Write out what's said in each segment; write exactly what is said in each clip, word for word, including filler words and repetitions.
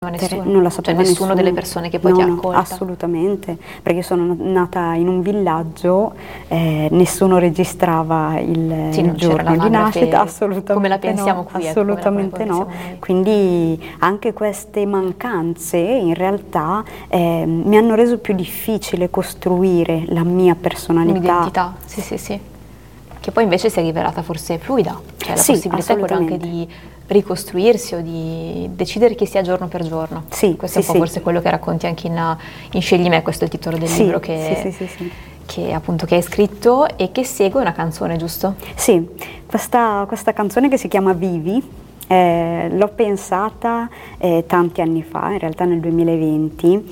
Nessuno, non la sapeva cioè nessuno nessuno delle persone che poi no, ti ha no, accolta. assolutamente, perché sono nata in un villaggio, eh, nessuno registrava il, Sì, il non c'era giorno di l'anagrafe nascita, assolutamente come la pensiamo no, qui, ecco, assolutamente come la no. pensiamo noi. Quindi anche queste mancanze in realtà eh, mi hanno reso più difficile costruire la mia personalità. Un'identità, sì sì sì, che poi invece si è rivelata forse fluida, cioè la Sì, possibilità è quella anche di ricostruirsi o di decidere chi sia giorno per giorno. Sì, questo sì, è un po' sì. forse quello che racconti anche in, in Scegli me, questo è il titolo del Sì, libro che, sì, sì, sì, sì. che appunto che hai scritto e che segue una canzone, giusto? Sì, questa, questa canzone che si chiama Vivi, eh, l'ho pensata eh, tanti anni fa, in realtà nel duemilaventi,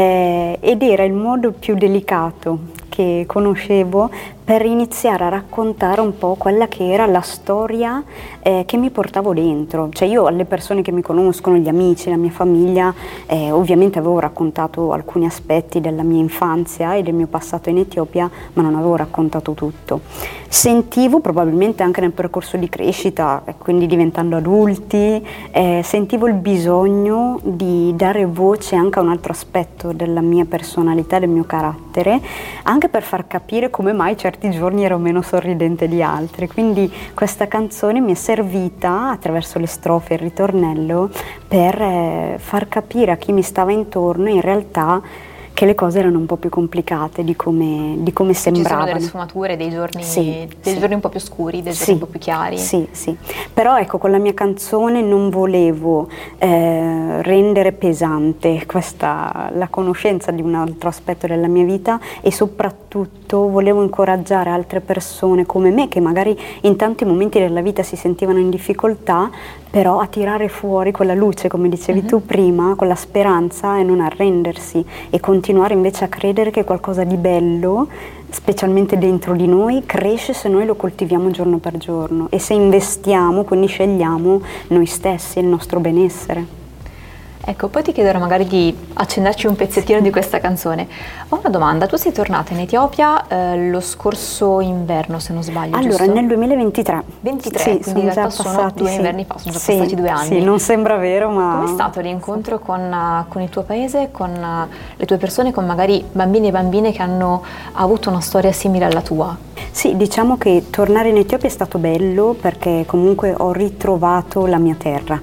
eh, ed era il modo più delicato che conoscevo per iniziare a raccontare un po' quella che era la storia eh, che mi portavo dentro. Cioè io alle persone che mi conoscono, gli amici, la mia famiglia, eh, ovviamente avevo raccontato alcuni aspetti della mia infanzia e del mio passato in Etiopia, ma non avevo raccontato tutto. Sentivo probabilmente anche nel percorso di crescita, quindi diventando adulti, eh, sentivo il bisogno di dare voce anche a un altro aspetto della mia personalità, del mio carattere, anche per far capire come mai certi giorni ero meno sorridente di altri. Quindi questa canzone mi è servita, attraverso le strofe e il ritornello, per eh, far capire a chi mi stava intorno in realtà che le cose erano un po' più complicate di come, di come sembravano. Ci sono delle sfumature, dei giorni, sì, dei sì. giorni un po' più scuri, dei sì, giorni un po' più chiari. Sì, sì. Però ecco, con la mia canzone non volevo eh, rendere pesante questa, la conoscenza di un altro aspetto della mia vita, e soprattutto volevo incoraggiare altre persone come me, che magari in tanti momenti della vita si sentivano in difficoltà, però a tirare fuori quella luce, come dicevi Mm-hmm. tu prima, con la speranza, e non arrendersi, e continuare invece a credere che qualcosa di bello, specialmente dentro di noi, cresce se noi lo coltiviamo giorno per giorno e se investiamo, quindi scegliamo noi stessi, il nostro benessere. Ecco, poi ti chiederò magari di accennarci un pezzettino di questa canzone. Ho una domanda, tu sei tornata in Etiopia eh, lo scorso inverno, se non sbaglio, Allora, giusto? nel duemilaventitré. ventitré, Sì, quindi sono in realtà già sono passati, due sì. inverni fa, sono già Sì, passati due anni. Sì, non sembra vero, ma... Com'è stato l'incontro con, uh, con il tuo paese, con uh, le tue persone, con magari bambini e bambine che hanno avuto una storia simile alla tua? Sì, diciamo che tornare in Etiopia è stato bello perché comunque ho ritrovato la mia terra,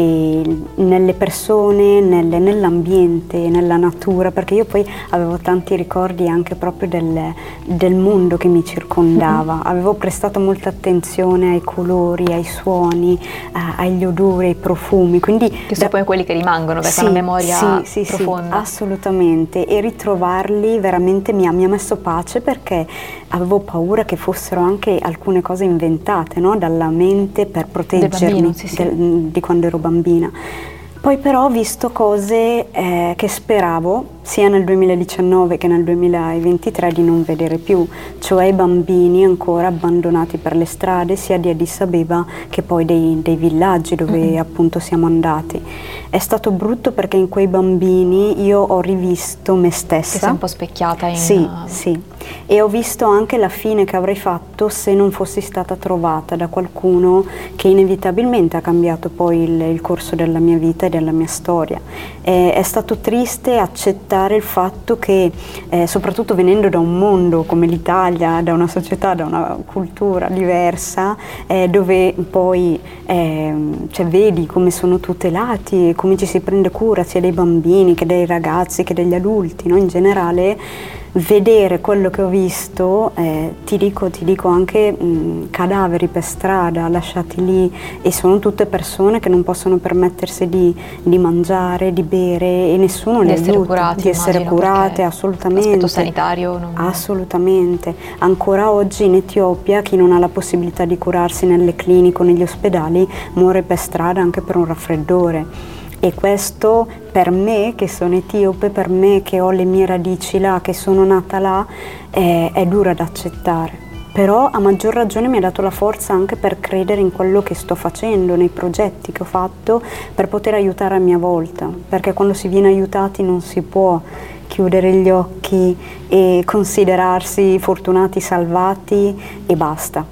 e nelle persone, nelle, nell'ambiente, nella natura, perché io poi avevo tanti ricordi anche proprio del, del mondo che mi circondava. Mm-hmm. Avevo prestato molta attenzione ai colori, ai suoni, eh, agli odori, ai profumi. Quindi che sono da... poi quelli che rimangono, perché sì, è una memoria sì, sì, profonda. Sì, assolutamente, e ritrovarli veramente mi ha, mi ha messo pace, perché avevo paura che fossero anche alcune cose inventate, no? Dalla mente per proteggermi bambino, sì, sì. Del, di quando ero bambina. Poi però ho visto cose eh, che speravo sia nel duemiladiciannove che nel duemilaventitré di non vedere più, cioè bambini ancora abbandonati per le strade sia di Addis Abeba che poi dei, dei villaggi dove mm-hmm. appunto siamo andati. È stato brutto perché in quei bambini io ho rivisto me stessa. Che sei un po' specchiata in... Sì, sì. E ho visto anche la fine che avrei fatto se non fossi stata trovata da qualcuno che inevitabilmente ha cambiato poi il, il corso della mia vita e della mia storia. E, è stato triste accettare il fatto che, eh, soprattutto venendo da un mondo come l'Italia, da una società, da una cultura diversa, eh, dove poi eh, cioè, vedi come sono tutelati, come ci si prende cura sia dei bambini che dei ragazzi che degli adulti, no? In generale, vedere quello che ho visto, eh, ti dico, ti dico anche mh, cadaveri per strada lasciati lì, e sono tutte persone che non possono permettersi di, di mangiare, di bere, e nessuno di le essere aiuta, curati, di essere immagino, curate, assolutamente. L'aspetto sanitario non... Assolutamente. Ancora oggi in Etiopia chi non ha la possibilità di curarsi nelle cliniche o negli ospedali muore per strada anche per un raffreddore. E questo per me che sono etiope, per me che ho le mie radici là, che sono nata là, è, è dura da accettare. Però a maggior ragione mi ha dato la forza anche per credere in quello che sto facendo, nei progetti che ho fatto, per poter aiutare a mia volta. Perché quando si viene aiutati non si può chiudere gli occhi e considerarsi fortunati, salvati e basta.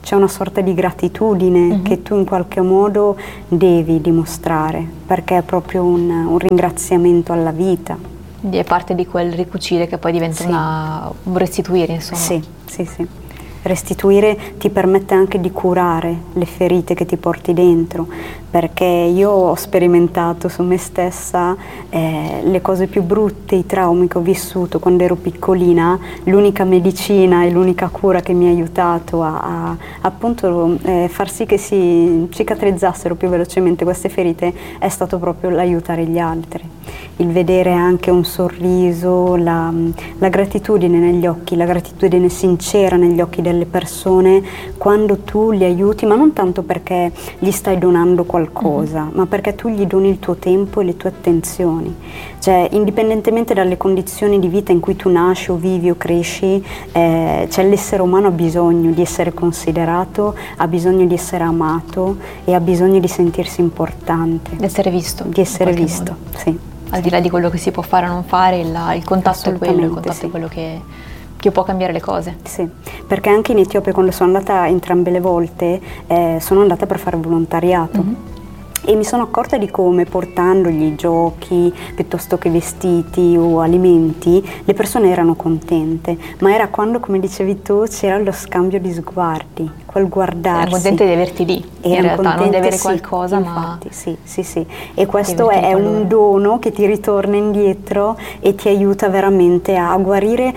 c'è una sorta di gratitudine mm-hmm. che tu in qualche modo devi dimostrare, perché è proprio un, un ringraziamento alla vita. Quindi è parte di quel ricucire che poi diventa sì. una, un restituire, insomma. Sì, sì, sì. Restituire ti permette anche di curare le ferite che ti porti dentro, perché io ho sperimentato su me stessa eh, le cose più brutte, i traumi che ho vissuto quando ero piccolina. L'unica medicina e l'unica cura che mi ha aiutato a, a appunto eh, far sì che si cicatrizzassero più velocemente queste ferite è stato proprio l'aiutare gli altri, il vedere anche un sorriso, la, la gratitudine negli occhi, la gratitudine sincera negli occhi delle persone quando tu li aiuti, ma non tanto perché gli stai donando qualcosa, mm-hmm. ma perché tu gli doni il tuo tempo e le tue attenzioni. Cioè, indipendentemente dalle condizioni di vita in cui tu nasci o vivi o cresci, eh, cioè l'essere umano ha bisogno di essere considerato, ha bisogno di essere amato e ha bisogno di sentirsi importante. Di essere visto. Di essere visto, modo. Sì. Al di là di quello che si può fare o non fare, il, il contatto è quello, il contatto sì. è quello che, che può cambiare le cose. Sì, perché anche in Etiopia, quando sono andata entrambe le volte, eh, sono andata per fare volontariato. Mm-hmm. E mi sono accorta di come, portandogli giochi piuttosto che vestiti o alimenti, le persone erano contente, ma era quando, come dicevi tu, c'era lo scambio di sguardi, quel guardarsi. Erano contente di averti lì, in erano realtà, contente, non di avere sì, qualcosa, infatti, ma... sì, sì, sì. E questo è, è un dono che ti ritorna indietro e ti aiuta veramente a guarire,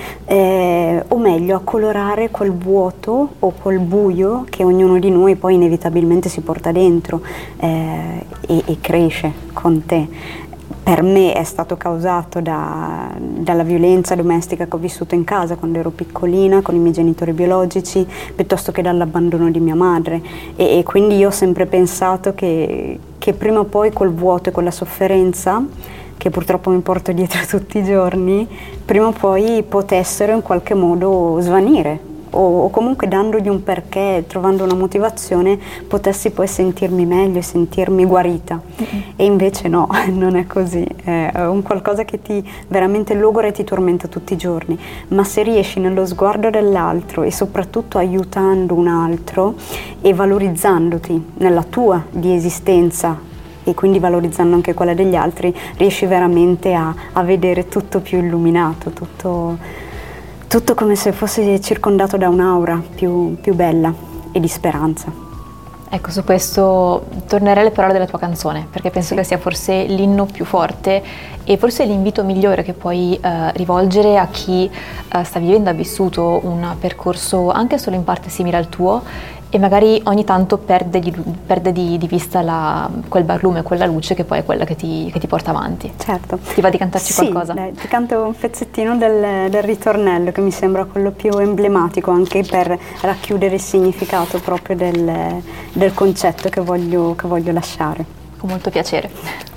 eh, o meglio, a colorare quel vuoto o quel buio che ognuno di noi poi inevitabilmente si porta dentro. Eh, E, e cresce con te. Per me è stato causato da, dalla violenza domestica che ho vissuto in casa quando ero piccolina con i miei genitori biologici, piuttosto che dall'abbandono di mia madre, e, e quindi io ho sempre pensato che, che prima o poi quel vuoto e quella sofferenza che purtroppo mi porto dietro tutti i giorni, prima o poi potessero in qualche modo svanire, o comunque dandogli un perché, trovando una motivazione, potessi poi sentirmi meglio e sentirmi guarita. Mm-hmm. E invece no, non è così, è un qualcosa che ti veramente logora e ti tormenta tutti i giorni, ma se riesci nello sguardo dell'altro e soprattutto aiutando un altro e valorizzandoti nella tua di esistenza e quindi valorizzando anche quella degli altri, riesci veramente a, a vedere tutto più illuminato, tutto... Tutto come se fosse circondato da un'aura più, più bella e di speranza. Ecco, su questo tornerei alle parole della tua canzone, perché penso sì. che sia forse l'inno più forte e forse l'invito migliore che puoi eh, rivolgere a chi eh, sta vivendo, ha vissuto un percorso anche solo in parte simile al tuo e magari ogni tanto perde di, perde di, di vista la, quel barlume, quella luce che poi è quella che ti, che ti porta avanti. Certo. Ti va di cantarci sì, qualcosa? Dai, ti canto un pezzettino del, del ritornello che mi sembra quello più emblematico anche per racchiudere il significato proprio del, del concetto che voglio, che voglio lasciare. Con molto piacere.